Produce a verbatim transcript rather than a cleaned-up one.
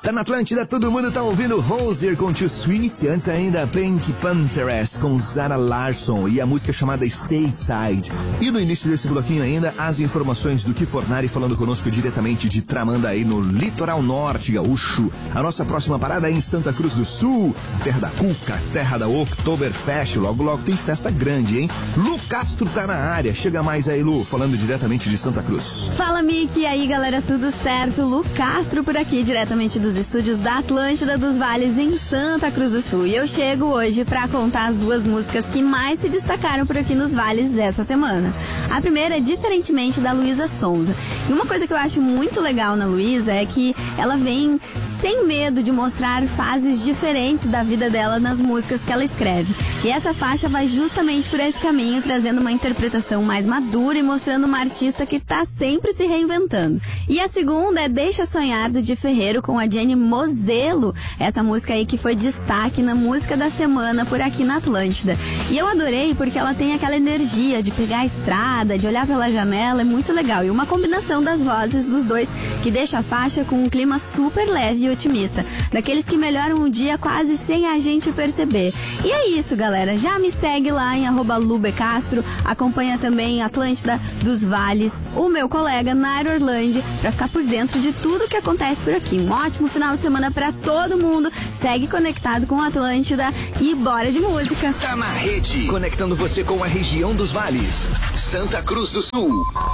Tá na Atlântida, todo mundo tá ouvindo Hozier com Too Sweet, antes ainda Pink Panthers com Zara Larsson e a música chamada Stateside. E no início desse bloquinho ainda, as informações do Kifornari falando conosco diretamente de Tramandaí, no litoral norte gaúcho. A nossa próxima parada é em Santa Cruz do Sul, terra da Cuca, terra da Oktoberfest. Logo, logo tem festa grande, hein? Lu Castro tá na área, chega mais aí, Lu, falando diretamente de Santa Cruz. Fala, Mickey, e aí, galera, tudo certo? Lu Castro por aqui, diretamente dos estúdios da Atlântida dos Vales em Santa Cruz do Sul. E eu chego hoje pra contar as duas músicas que mais se destacaram por aqui nos Vales essa semana. A primeira é Diferentemente, da Luísa Sonza. E uma coisa que eu acho muito legal na Luísa é que ela vem sem medo de mostrar fases diferentes da vida dela nas músicas que ela escreve. E essa faixa vai justamente por esse caminho, trazendo uma interpretação mais madura e mostrando uma artista que tá sempre se reinventando. E a segunda é Deixa Sonhar, do Di Ferreiro, com a Jenny Mozelo. Essa música aí que foi destaque na música da semana por aqui na Atlântida. E eu adorei porque ela tem aquela energia de pegar a estrada, de olhar pela janela, é muito legal. E uma combinação das vozes dos dois que deixa a faixa com um clima super leve e otimista, daqueles que melhoram o dia quase sem a gente perceber. E é isso, galera. Já me segue lá em arroba lubecastro, acompanha também Atlântida dos Vales, o meu colega Nairo Orlandi, pra ficar por dentro de tudo que acontece por aqui. Um ótimo final de semana pra todo mundo. Segue conectado com a Atlântida e bora de música. Tá na rede, conectando você com a região dos vales. Santa Cruz do Sul.